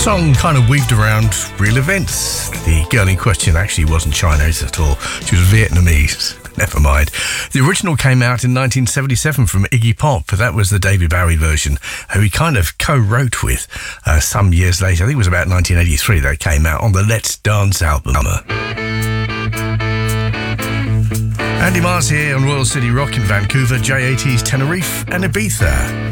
song kind of weaved around real events. The girl in question actually wasn't Chinese at all. She was Vietnamese. Never mind. The original came out in 1977 from Iggy Pop. That was the David Bowie version, who he kind of co-wrote with some years later. I think it was about 1983 that came out on the Let's Dance album. Andy Mars here on Royal City Rock in Vancouver, J80's Tenerife and Ibiza.